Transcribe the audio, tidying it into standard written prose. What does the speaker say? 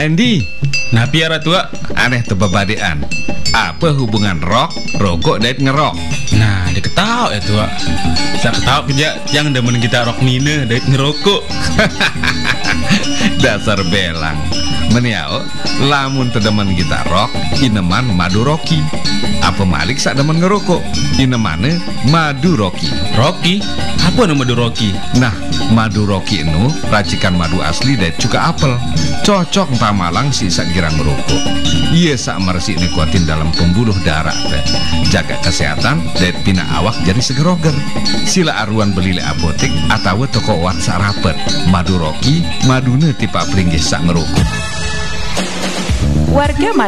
Andy, Napi ara tua. aneh tebabadean. Apa hubungan rokok dan ngerok? Nah, dia ketawa ya tua. Saya ketawa kerja yang demen kita rok mina dari ngerokok. Dasar belang. Meniao, lamun tedemen kita rok, ineman madu roki. Apa malik sak demen ngerokok? Inemane madu roki. Rocky? Apa nama do Rocky? Nah, madu roki itu racikan madu asli dari cuka apel. Cocok entah malang si sak girang ngerokok. Iya sak meresik nikotin dalam pembuluh darah teh. Jaga kesehatan dan pina awak jadi segeroger. Sila aruan beli le apotek atau toko wat sarapet. Madu roki, madune tipe pringgih sak ngerokok. Warga